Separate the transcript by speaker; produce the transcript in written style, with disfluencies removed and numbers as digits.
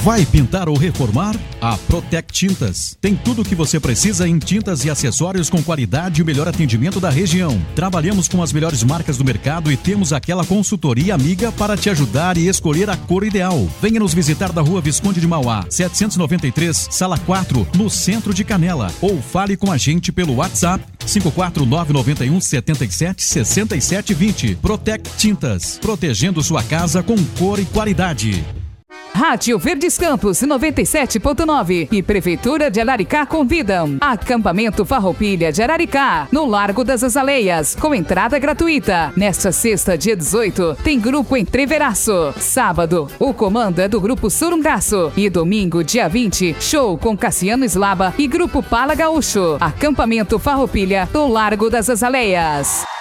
Speaker 1: Vai pintar ou reformar? A Protec Tintas tem tudo o que você precisa em tintas e acessórios com qualidade e o melhor atendimento da região. Trabalhamos com as melhores marcas do mercado e temos aquela consultoria amiga para te ajudar e escolher a cor ideal. Venha nos visitar na Rua Visconde de Mauá, 793, Sala 4, no centro de Canela. Ou fale com a gente pelo WhatsApp 54991 77 67 20. Protec Tintas, protegendo sua casa com cor e qualidade.
Speaker 2: Rádio Verdes Campos 97.9 e Prefeitura de Araricá convidam. Acampamento Farroupilha de Araricá, no Largo das Azaleias, com entrada gratuita. Nesta sexta, dia 18, tem grupo Entreveraço. Sábado, o comando é do grupo Surungaço. E domingo, dia 20, show com Cassiano Slaba e grupo Pala Gaúcho. Acampamento Farroupilha, no Largo das Azaleias.